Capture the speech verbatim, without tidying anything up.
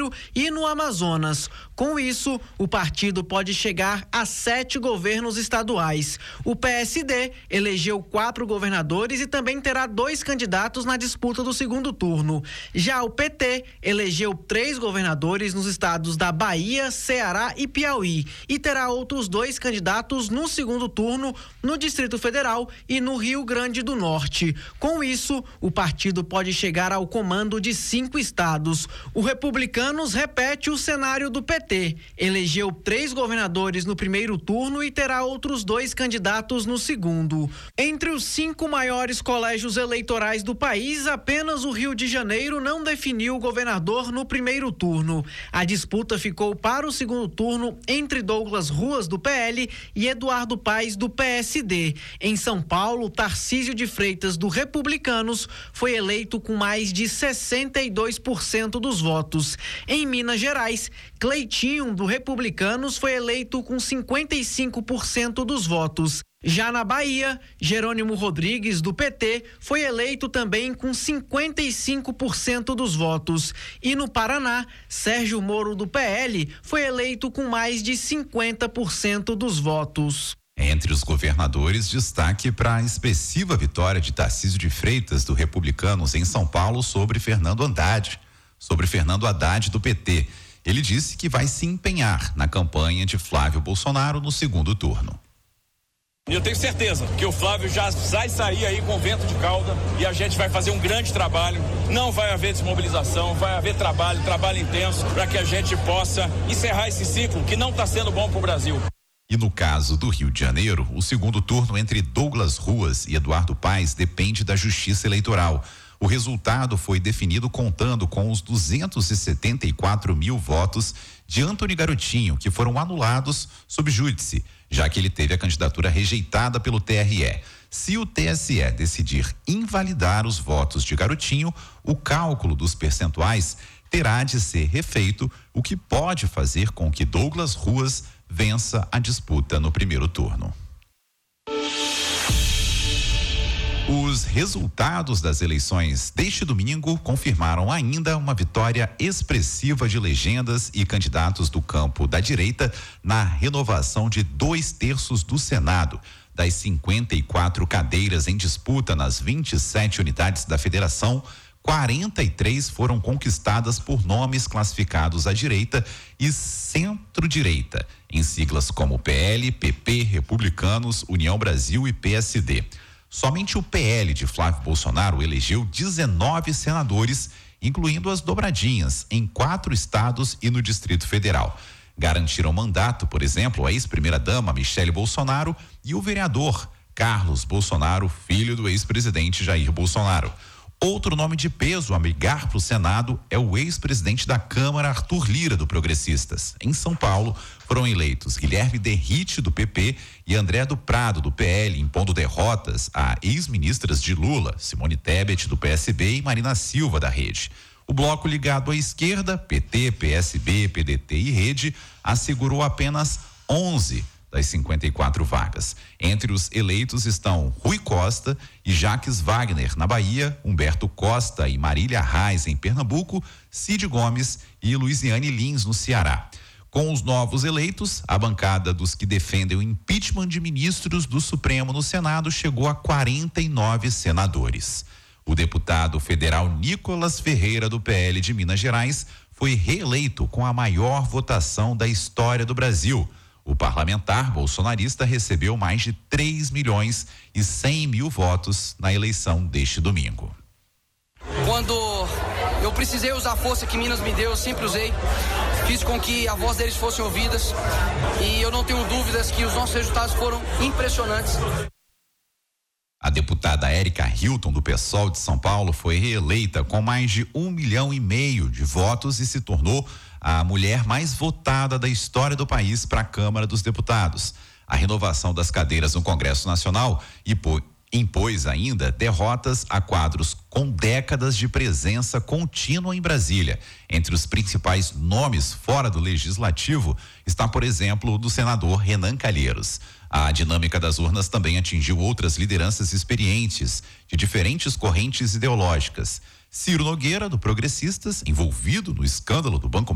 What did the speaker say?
Janeiro e no Amazonas. Com isso, o partido pode chegar a sete governos estaduais. O P S D elegeu quatro governadores e também terá dois candidatos na disputa do segundo turno. Já o P T elegeu três governadores nos estados da Bahia, Ceará e Piauí e terá outros dois candidatos no segundo turno no Distrito Federal e no Rio Grande do Norte. Com isso, o partido pode chegar ao comando de cinco estados. O Republicanos repete o cenário do P T. Elegeu três governadores no primeiro turno e terá outros dois candidatos no segundo. Entre os cinco maiores colégios eleitorais do país, apenas o Rio de Janeiro não definiu o governador no primeiro turno. A disputa ficou para o segundo turno entre Douglas Ruas, do P L, e Eduardo Paes, do P S D. Em São Paulo, Tarcísio de Freitas, do Republicanos, foi eleito com mais de sessenta e dois por cento dos votos. Em Minas Gerais, Cleitinho, do Republicanos, foi eleito com cinquenta e cinco por cento dos votos. Já na Bahia, Jerônimo Rodrigues, do P T, foi eleito também com cinquenta e cinco por cento dos votos. E no Paraná, Sérgio Moro, do P L, foi eleito com mais de cinquenta por cento dos votos. Entre os governadores, destaque para a expressiva vitória de Tarcísio de Freitas, do Republicanos, em São Paulo, sobre Fernando Haddad, sobre Fernando Haddad, do P T. Ele disse que vai se empenhar na campanha de Flávio Bolsonaro no segundo turno. Eu tenho certeza que o Flávio já vai sair aí com vento de cauda e a gente vai fazer um grande trabalho. Não vai haver desmobilização, vai haver trabalho, trabalho intenso, para que a gente possa encerrar esse ciclo que não está sendo bom para o Brasil. E no caso do Rio de Janeiro, o segundo turno entre Douglas Ruas e Eduardo Paes depende da Justiça Eleitoral. O resultado foi definido contando com os duzentos e setenta e quatro mil votos de Antony Garotinho, que foram anulados sob júdice, já que ele teve a candidatura rejeitada pelo T R E. Se o T S E decidir invalidar os votos de Garotinho, o cálculo dos percentuais terá de ser refeito, o que pode fazer com que Douglas Ruas vença a disputa no primeiro turno. Os resultados das eleições deste domingo confirmaram ainda uma vitória expressiva de legendas e candidatos do campo da direita na renovação de dois terços do Senado. Das cinquenta e quatro cadeiras em disputa nas vinte e sete unidades da federação, quarenta e três foram conquistadas por nomes classificados à direita e centro-direita, em siglas como P L, P P, Republicanos, União Brasil e P S D. Somente o P L de Flávio Bolsonaro elegeu dezenove senadores, incluindo as dobradinhas, em quatro estados e no Distrito Federal. Garantiram mandato, por exemplo, a ex-primeira-dama Michele Bolsonaro e o vereador Carlos Bolsonaro, filho do ex-presidente Jair Bolsonaro. Outro nome de peso a migrar para o Senado é o ex-presidente da Câmara, Arthur Lira, do Progressistas. Em São Paulo, foram eleitos Guilherme Derrite, do P P, e André do Prado, do P L, impondo derrotas a ex-ministras de Lula, Simone Tebet, do P S B, e Marina Silva, da Rede. O bloco ligado à esquerda, P T, P S B, P D T e Rede, assegurou apenas onze das cinquenta e quatro vagas. Entre os eleitos estão Rui Costa e Jacques Wagner, na Bahia, Humberto Costa e Marília Reis, em Pernambuco, Cid Gomes e Luiziane Lins, no Ceará. Com os novos eleitos, a bancada dos que defendem o impeachment de ministros do Supremo no Senado chegou a quarenta e nove senadores. O deputado federal Nicolas Ferreira, do P L de Minas Gerais, foi reeleito com a maior votação da história do Brasil. O parlamentar bolsonarista recebeu mais de três milhões e cem mil votos na eleição deste domingo. Quando eu precisei usar a força que Minas me deu, eu sempre usei. Fiz com que a voz deles fosse ouvidas e eu não tenho dúvidas que os nossos resultados foram impressionantes. A deputada Érica Hilton, do PSOL de São Paulo, foi reeleita com mais de um milhão e meio de votos e se tornou a mulher mais votada da história do país para a Câmara dos Deputados. A renovação das cadeiras no Congresso Nacional impôs ainda derrotas a quadros com décadas de presença contínua em Brasília. Entre os principais nomes fora do Legislativo está, por exemplo, o do senador Renan Calheiros. A dinâmica das urnas também atingiu outras lideranças experientes de diferentes correntes ideológicas. Ciro Nogueira, do Progressistas, envolvido no escândalo do Banco